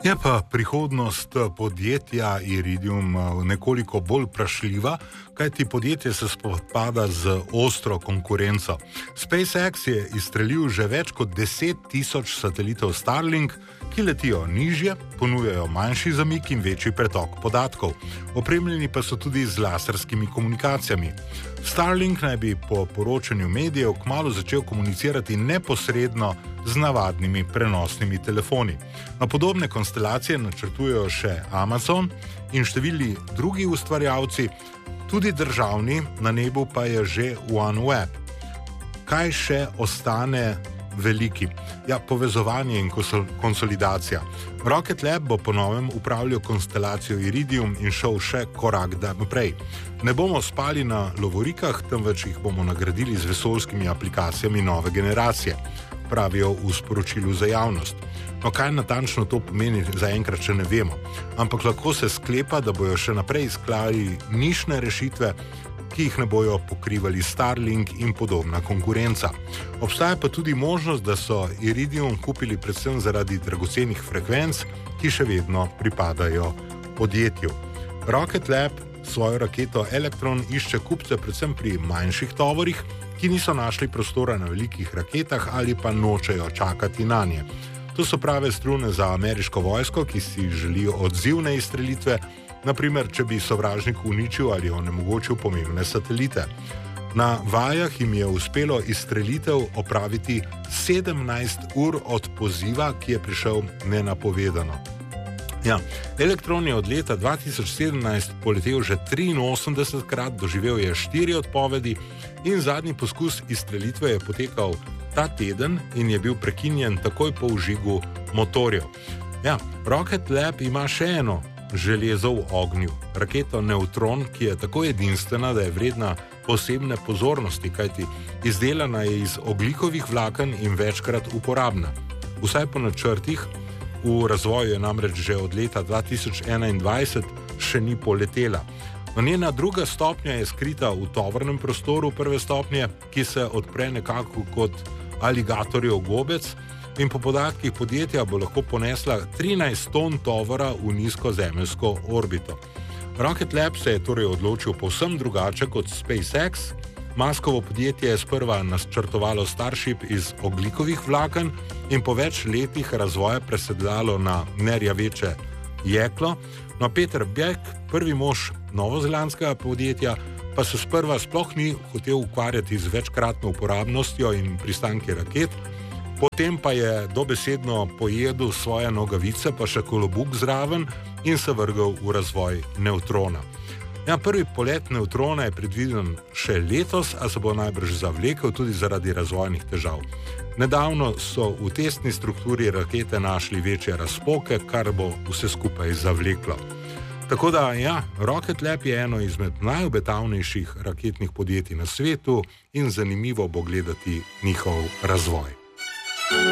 Je pa prihodnost podjetja Iridium nekoliko bolj vprašljiva, kajti podjetje se spopada z ostro konkurenco. SpaceX je izstrelil že več kot 10.000 satelitov Starlink, ki letijo nižje, ponujajo manjši zamik in večji pretok podatkov. Opremljeni pa so tudi z laserskimi komunikacijami. Starlink naj bi po poročanju medijev kmalu začel komunicirati neposredno z navadnimi prenosnimi telefoni. Na podobne konstelacije načrtujejo še Amazon in številni drugi ustvarjalci, tudi državni, na nebu pa je že OneWeb. Kaj še ostane veliki? Ja, povezovanje in konsolidacija. Rocket Lab bo po novem upravljal konstelacijo Iridium in šel še korak naprej. Ne bomo spali na lovorikah, temveč jih bomo nagradili z vesoljskimi aplikacijami nove generacije, pravijo v sporočilu za javnost. No, kaj natančno to pomeni, zaenkrat še ne vemo, ampak lahko se sklepa, da bojo še naprej iskali nišne rešitve, ki jih ne bojo pokrivali Starlink in podobna konkurenca. Obstaja pa tudi možnost, da so Iridium kupili predvsem zaradi dragocenih frekvenc, ki še vedno pripadajo podjetju. Rocket Lab svojo raketo Electron išče kupce predvsem pri manjših tovorih, ki niso našli prostora na velikih raketah ali pa nočejo čakati na nje. To so prave strune za ameriško vojsko, ki si želijo odzivne izstrelitve, naprimer, če bi sovražnik uničil ali onemogočil pomembne satelite. Na vajah jim je uspelo izstrelitev opraviti 17 ur od poziva, ki je prišel nenapovedano. Ja, Electron je od leta 2017 poletel že 83krat, doživel je 4 odpovedi in zadnji poskus izstrelitve je potekal ta teden in je bil prekinjen takoj po vžigu motorjev. Ja, Rocket Lab ima še eno železo v ognju, raketo Neutron, ki je tako edinstvena, da je vredna posebne pozornosti, kajti izdelana je iz ogljikovih vlaken in večkrat uporabna. Vsaj po načrtih, v razvoju je namreč že od leta 2021 še ni poletela. No, njena druga stopnja je skrita v tovornem prostoru prve stopnje, ki se odpre nekako kot aligatorjev gobec, in po podatkih podjetja bo lahko ponesla 13 ton tovora v nizkozemeljsko orbito. Rocket Lab se je torej odločil povsem drugače kot SpaceX. Muskovo podjetje je sprva načrtovalo Starship iz ogljikovih vlaken in po več letih razvoja presedlalo na nerjaveče jeklo. No, Peter Beck, prvi mož novozelandskega podjetja, pa se sprva sploh ni hotel ukvarjati z večkratno uporabnostjo in pristanki raket, potem pa je dobesedno pojedel svoje nogavice, pa še kolobuk zraven in se vrgel v razvoj Neutrona. Ja, prvi polet Neutrona je predviden še letos, a se bo najbrž zavlekel tudi zaradi razvojnih težav. Nedavno so v testni strukturi rakete našli večje razpoke, kar bo vse skupaj zavleklo. Tako da, ja, Rocket Lab je eno izmed najobetavnejših raketnih podjetij na svetu in zanimivo bo gledati njihov razvoj.